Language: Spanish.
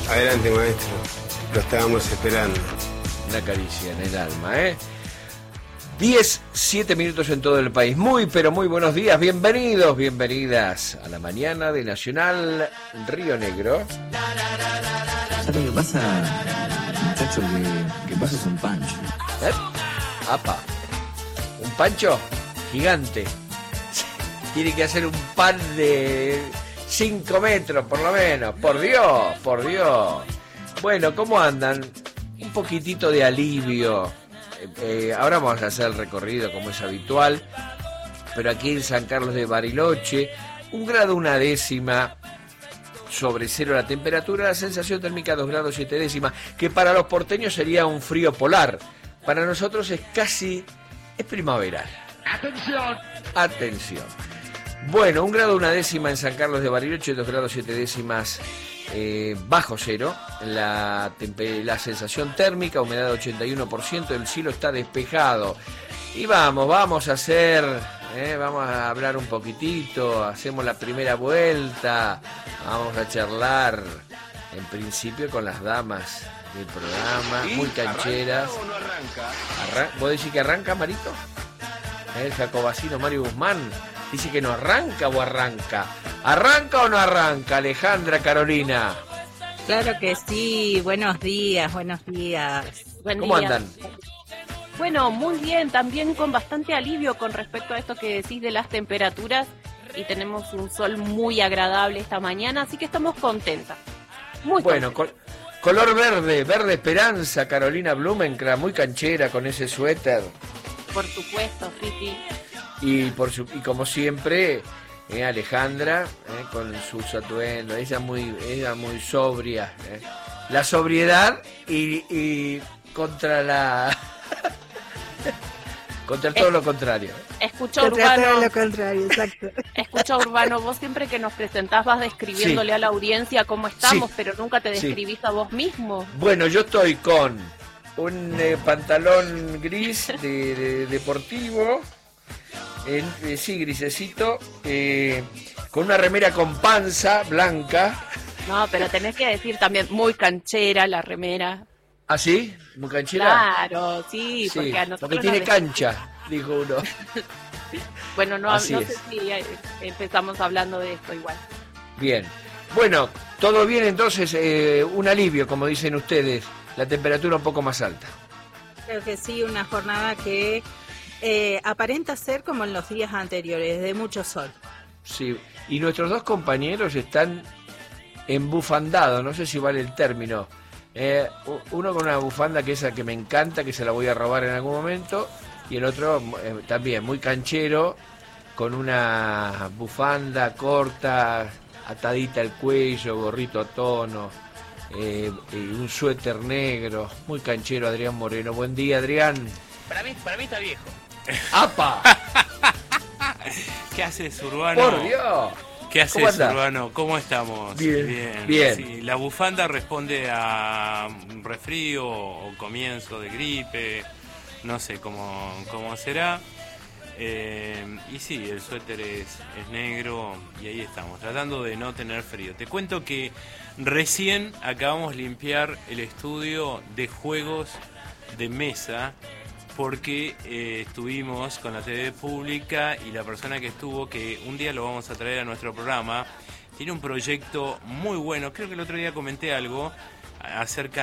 Adelante, maestro. Lo estábamos esperando. Una caricia en el alma, ¿eh? 7 minutos en todo el país. Muy, pero muy buenos días. Bienvenidos, bienvenidas a la mañana de Nacional Río Negro. ¿Sabes lo que pasa, muchacho? Que pasa es un pancho. Apa. Un pancho gigante. Tiene que hacer un pan de 5 metros, por lo menos. Por Dios, por Dios. Bueno, ¿cómo andan? Un poquitito de alivio. Ahora vamos a hacer el recorrido como es habitual, pero aquí en San Carlos de Bariloche, 1 grado 1 décima sobre cero la temperatura, la sensación térmica 2 grados 7 décimas, que para los porteños sería un frío polar, para nosotros es primaveral. Atención. Bueno, 1 grado 1 décima en San Carlos de Bariloche, 2 grados 7 décimas bajo cero, la sensación térmica, humedad 81%, el cielo está despejado. Y vamos a hacer, vamos a hablar un poquitito, hacemos la primera vuelta, vamos a charlar en principio con las damas del programa, muy cancheras. ¿Arranca o no arranca? ¿Vos decís que arranca, Marito? El jacobacino Mario Guzmán dice que no arranca o arranca. ¿Arranca o no arranca, Alejandra Carolina? Claro que sí, buenos días, buenos días. ¿Cómo andan? Bueno, muy bien, también con bastante alivio con respecto a esto que decís de las temperaturas y tenemos un sol muy agradable esta mañana, así que estamos contentas. Muy bueno, contentas. Color verde, verde esperanza, Carolina Blumenkra, muy canchera con ese suéter. Por supuesto, Fifi. Y como siempre, Alejandra, con sus atuendos, ella muy sobria. La sobriedad y contra contra todo lo contrario. Escucha Urbano. Todo lo contrario, exacto. Escucha Urbano, vos siempre que nos presentás vas describiéndole a la audiencia cómo estamos, pero nunca te describís a vos mismo. Bueno, yo estoy con un pantalón gris de deportivo, grisecito, con una remera con panza blanca. No, pero tenés que decir también muy canchera la remera. ¿Ah, sí? ¿Muy canchera? Claro, sí, porque a nosotros porque tiene cancha, dijo uno. Bueno, no Así sé es. si empezamos hablando de esto igual. Bien. Bueno, todo bien entonces, un alivio, como dicen ustedes, la temperatura un poco más alta. Creo que sí, una jornada que aparenta ser como en los días anteriores, de mucho sol. Sí, y nuestros dos compañeros están embufandados, no sé si vale el término. Uno con una bufanda que esa que me encanta, que se la voy a robar en algún momento, y el otro también muy canchero, con una bufanda corta, atadita al cuello, gorrito a tono, un suéter negro, muy canchero. Adrián Moreno. Buen día, Adrián. Para mí está viejo. ¡Apa! ¿Qué haces, Urbano? ¡Por Dios! ¿Qué haces, Urbano? ¿Cómo estamos? Bien. Sí, la bufanda responde a un resfrío o comienzo de gripe, no sé cómo será. Y sí, el suéter es negro y ahí estamos, tratando de no tener frío. Te cuento que recién acabamos de limpiar el estudio de juegos de mesa porque estuvimos con la TV pública y la persona que estuvo, que un día lo vamos a traer a nuestro programa, tiene un proyecto muy bueno. Creo que el otro día comenté algo acerca